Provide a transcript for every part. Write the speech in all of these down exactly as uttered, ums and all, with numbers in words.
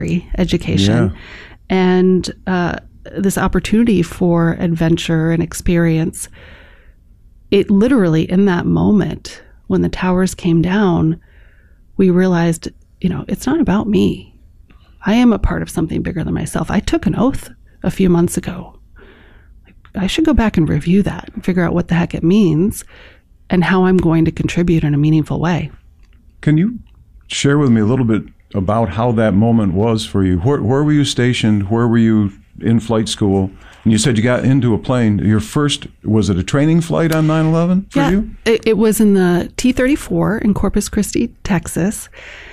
education. Yeah. And uh, this opportunity for adventure and experience, it literally, in that moment, when the towers came down, we realized, you know, it's not about me. I am a part of something bigger than myself. I took an oath a few months ago. I should go back and review that and figure out what the heck it means and how I'm going to contribute in a meaningful way. Can you share with me a little bit about how that moment was for you? Where, where were you stationed? Where were you in flight school? And you said you got into a plane. Your first, was it a training flight on nine eleven for yeah, you? It, it was in the T thirty-four in Corpus Christi, Texas.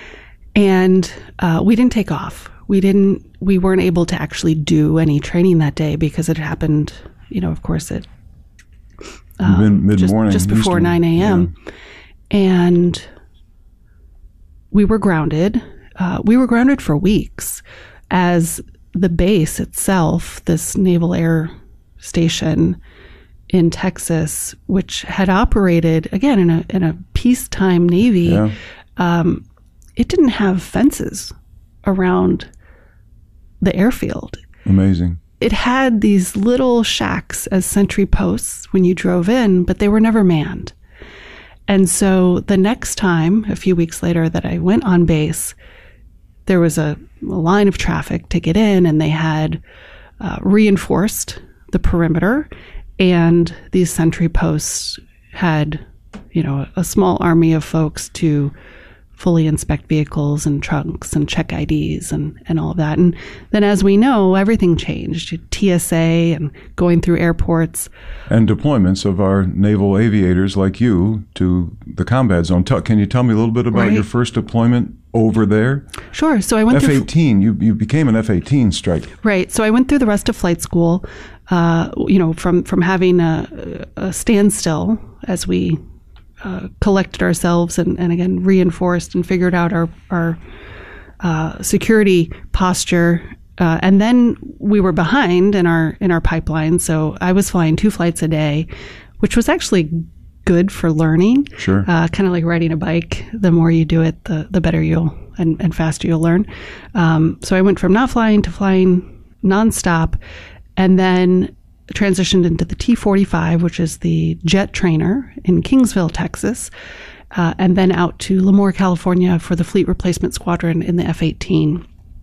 And uh, we didn't take off. We didn't, we weren't able to actually do any training that day because it happened, you know, of course, at um, Mid, mid-morning. Just, just before Eastern. nine a.m. Yeah. And we were grounded. Uh, we were grounded for weeks as the base itself, this Naval Air Station in Texas, which had operated, again, in a in a peacetime Navy, Yeah. um, it didn't have fences around the airfield. Amazing. It had these little shacks as sentry posts when you drove in, but they were never manned. And so the next time, a few weeks later, that I went on base, there was a, a line of traffic to get in, and they had uh, reinforced the perimeter, and these sentry posts had, you know, a small army of folks to fully inspect vehicles and trunks and check I Ds and, and all of that. And then, as we know, everything changed. T S A and going through airports. And deployments of our naval aviators like you to the combat zone. Tell, can you tell me a little bit about Right. your first deployment over there? Sure. So I went F through... eighteen, you, you became an F eighteen strike. Right. So I went through the rest of flight school, uh, you know, from, from having a, a standstill as we uh, collected ourselves and, and again, reinforced and figured out our, our uh, security posture. Uh, and then we were behind in our in our pipeline. So I was flying two flights a day, which was actually good for learning. Sure. Uh, kind of like riding a bike. The more you do it, the, the better you'll and, and faster you'll learn. Um, so I went from not flying to flying nonstop, and then transitioned into the T forty-five, which is the jet trainer in Kingsville, Texas, uh, and then out to Lemoore, California for the Fleet Replacement Squadron in the F eighteen.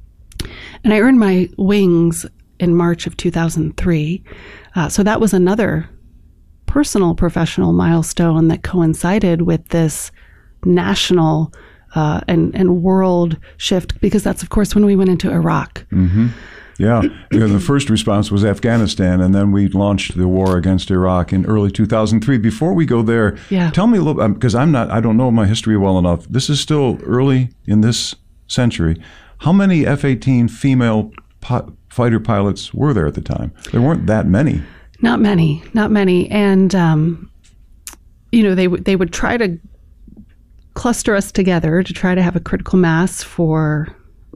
And I earned my wings in March of two thousand three. Uh, so that was another personal professional milestone that coincided with this national uh, and, and world shift, because that's, of course, when we went into Iraq. Mm-hmm. Yeah. Yeah, the first response was Afghanistan, and then we launched the war against Iraq in early two thousand three. Before we go there, Yeah. tell me a little, because I'm not, I don't know my history well enough. This is still early in this century. How many F eighteen female pi- fighter pilots were there at the time? There weren't that many. Not many, not many. And, um, you know, they, w- they would try to cluster us together to try to have a critical mass for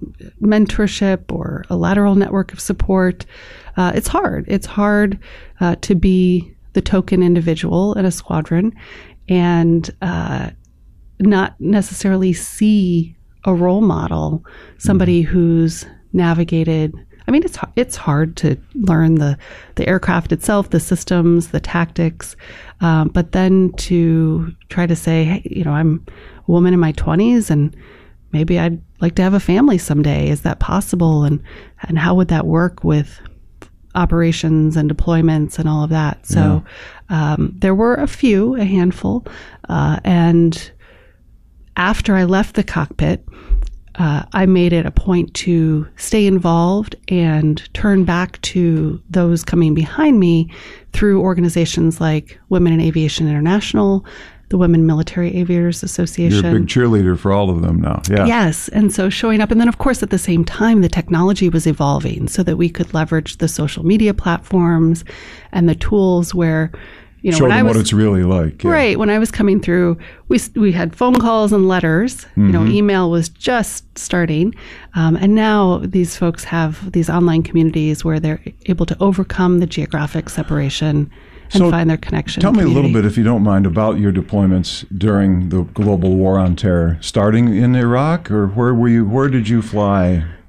mentorship or a lateral network of support. Uh, it's hard. It's hard uh, to be the token individual in a squadron and uh, not necessarily see a role model, somebody mm-hmm. who's navigated. I mean, it's it's hard to learn the, the aircraft itself, the systems, the tactics, um, but then to try to say, hey, you know, I'm a woman in my twenties and maybe I'd like to have a family someday. Is that possible? And and how would that work with operations and deployments and all of that? So yeah. um, there were a few, a handful, uh, and after I left the cockpit, uh, I made it a point to stay involved and turn back to those coming behind me through organizations like Women in Aviation International, the Women Military Aviators Association. You're a big cheerleader for all of them now. Yeah. Yes. And so showing up. And then, of course, at the same time, the technology was evolving so that we could leverage the social media platforms and the tools where, you know, show when them I was, what it's really like. Yeah. Right. When I was coming through, we we had phone calls and letters. Mm-hmm. You know, email was just starting. Um, and now these folks have these online communities where they're able to overcome the geographic separation and so find their connection. Tell me community. a little bit, if you don't mind, about your deployments during the global war on terror, starting in Iraq, or where were you? Where did you fly?